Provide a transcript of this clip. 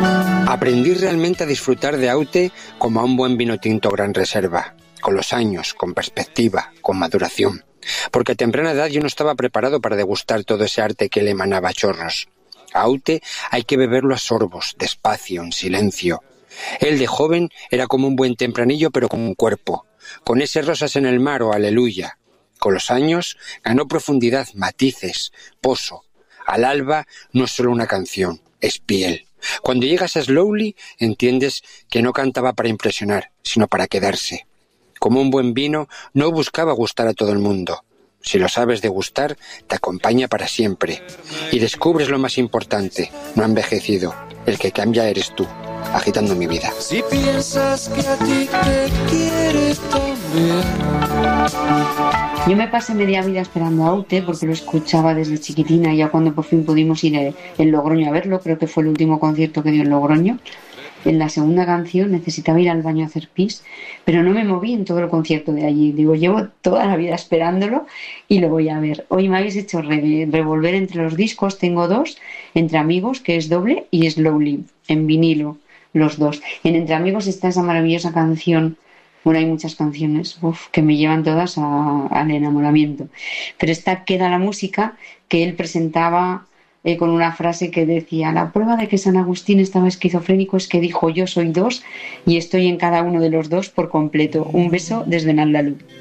Aprendí realmente a disfrutar de Aute como a un buen vino tinto Gran Reserva, con los años, con perspectiva, con maduración. Porque a temprana edad yo no estaba preparado para degustar todo ese arte que le emanaba a chorros. A Aute hay que beberlo a sorbos, despacio, en silencio. Él de joven era como un buen tempranillo pero con un cuerpo, con ese rosas en el mar o aleluya. Con los años ganó profundidad, matices, pozo. Al alba no es solo una canción, es piel. Cuando llegas a Slowly entiendes que no cantaba para impresionar, sino para quedarse. Como un buen vino, no buscaba gustar a todo el mundo. Si lo sabes degustar, te acompaña para siempre. Y descubres lo más importante, no ha envejecido. El que cambia eres tú, agitando mi vida. Si piensas que a ti te quiere también. Yo me pasé media vida esperando a Aute porque lo escuchaba desde chiquitina, ya cuando por fin pudimos ir en Logroño a verlo, creo que fue el último concierto que dio en Logroño. En la segunda canción necesitaba ir al baño a hacer pis, pero no me moví en todo el concierto de allí. Digo, llevo toda la vida esperándolo y lo voy a ver. Hoy me habéis hecho revolver entre los discos, tengo dos, Entre Amigos, que es doble, y Slowly, en vinilo, los dos. En Entre Amigos está esa maravillosa canción. Bueno, hay muchas canciones que me llevan todas al enamoramiento. Pero esta Queda la música que él presentaba con una frase que decía: la prueba de que San Agustín estaba esquizofrénico es que dijo yo soy dos y estoy en cada uno de los dos por completo. Un beso desde Naldalú.